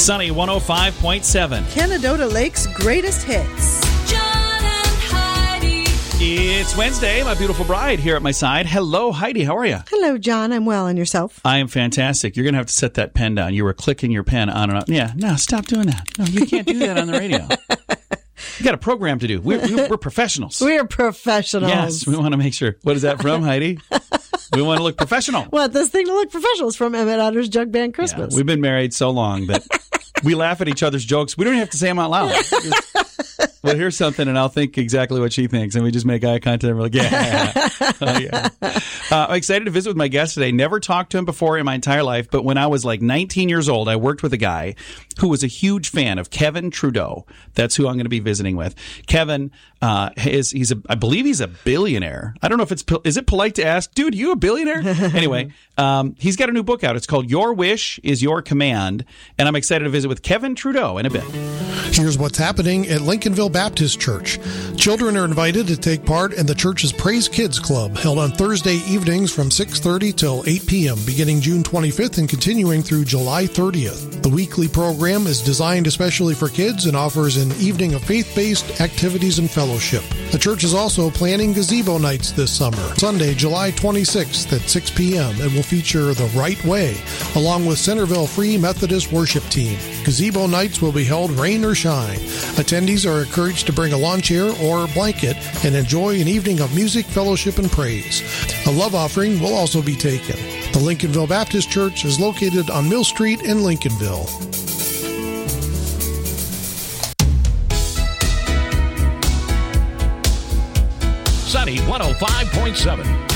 Sunny 105.7. Canadota Lake's greatest hits. John and Heidi. It's Wednesday. My beautiful bride here at my side. Hello, Heidi. How are you? Hello, John. I'm well, and yourself? I am fantastic. You're going to have to set that pen down. You were clicking your pen on and on. Yeah, no, stop doing that. No, you can't do that on the radio. You got a program to do. We're professionals. We're professionals. Yes, we want to make sure. What is that from, Heidi? We want to look professional. Want this thing to look professional. It's from Emmett Otter's Jug Band Christmas. Yeah, we've been married so long that we laugh at each other's jokes. We don't even have to say them out loud. We'll hear something, and I'll think exactly what she thinks, and we just make eye contact, and we're like, yeah. Oh, yeah. I'm excited to visit with my guest today. Never talked to him before in my entire life, but when I was like 19 years old, I worked with a guy who was a huge fan of Kevin Trudeau. That's who I'm going to be visiting with. Kevin, I believe he's a billionaire. I don't know if is it polite to ask, dude, you a billionaire? Anyway, he's got a new book out. It's called Your Wish is Your Command, and I'm excited to visit with Kevin Trudeau in a bit. Here's what's happening at Lincolnville Baptist Church. Children are invited to take part in the church's Praise Kids Club, held on Thursday evenings from 6:30 till 8 p.m., beginning June 25th and continuing through July 30th. The weekly program is designed especially for kids and offers an evening of faith-based activities and fellowship. The church is also planning gazebo nights this summer, Sunday, July 26th at 6 p.m., and will feature The Right Way, along with Centerville Free Methodist Worship Team. Gazebo nights will be held rain or shine. Attendees are encouraged to bring a lawn chair or blanket and enjoy an evening of music, fellowship, and praise. A love offering will also be taken. The Lincolnville Baptist Church is located on Mill Street in Lincolnville. Sunny 105.7.